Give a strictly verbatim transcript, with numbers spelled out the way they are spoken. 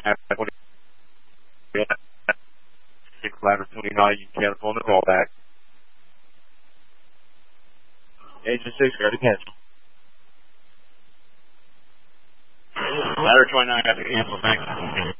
ladder twenty-nine, you can cancel on the callback. Agent six, go to cancel. Ladder twenty-nine, got to cancel, thanks.